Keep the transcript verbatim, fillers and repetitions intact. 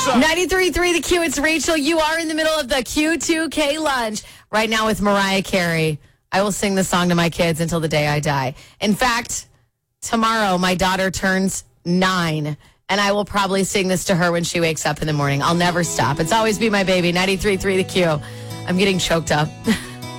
ninety-three point three The Q, it's Rachel. You are in the middle of the Q two K lunch right now with Mariah Carey. I will sing this song to my kids until the day I die. In fact, tomorrow my daughter turns nine, and I will probably sing this to her when she wakes up in the morning. I'll never stop. It's always be my baby. ninety-three point three The Q. I'm getting choked up.